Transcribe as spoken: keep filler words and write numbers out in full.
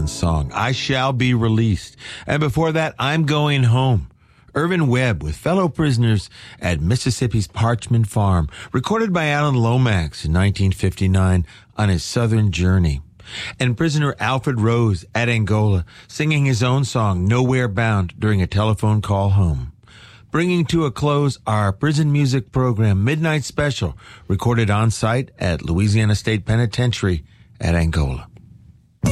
John's song, I Shall Be Released. And before that, I'm Going Home. Irvin Webb with fellow prisoners at Mississippi's Parchman Farm, recorded by Alan Lomax in nineteen fifty-nine on his southern journey. And prisoner Alfred Rose at Angola, singing his own song, Nowhere Bound, during a telephone call home. Bringing to a close our prison music program, Midnight Special, recorded on site at Louisiana State Penitentiary at Angola.